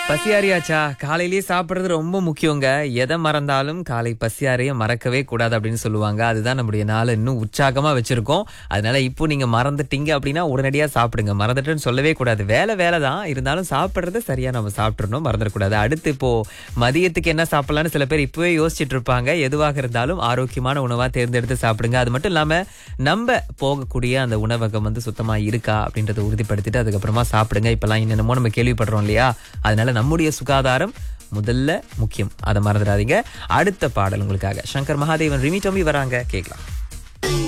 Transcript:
பசியாரியாச்சா? காலையிலேயே சாப்பிடுறது ரொம்ப முக்கியங்க. எதை மறந்தாலும் காலை பசியாரிய மறக்கவே கூடாது அப்படின்னு சொல்லுவாங்க. அதுதான் நம்முடைய நாளை இன்னும் உற்சாகமா வச்சிருக்கோம். அதனால இப்போ நீங்க மறந்துட்டீங்க அப்படின்னா உடனடியா சாப்பிடுங்க. மறந்துட்டுன்னு சொல்லவே கூடாது. வேலை தான் இருந்தாலும் சாப்பிடுறத சரியா நம்ம சாப்பிட்டுறணும், மறந்துடக்கூடாது. அடுத்து இப்போ மதியத்துக்கு என்ன சாப்பிடலாம்னு சில பேர் இப்பவே யோசிச்சுட்டு இருப்பாங்க. எதுவாக இருந்தாலும் ஆரோக்கியமான உணவா தேர்ந்தெடுத்து சாப்பிடுங்க. அது மட்டும் இல்லாம நம்ம போகக்கூடிய அந்த உணவகம் சுத்தமா இருக்கா அப்படின்றத உறுதிப்படுத்திட்டு அதுக்கப்புறமா சாப்பிடுங்க. இப்பெல்லாம் என்னென்னமோ நம்ம கேள்விப்படுறோம் இல்லையா? அதனால நம்முடைய சுகாதாரம் முதல்ல முக்கியம். அதை மறந்துடாதீங்க. அடுத்த பாடல் உங்களுக்காக சங்கர் மகாதேவன், ரிமி டோமி வராங்க, கேட்கலாம்.